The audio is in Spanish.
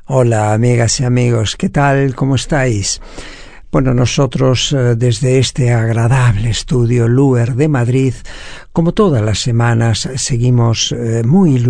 Hola amigas y amigos, ¿qué tal? ¿Cómo estáis? Bueno, nosotros desde este agradable estudio Luer de Madrid, como todas las semanas, seguimos muy ilusionados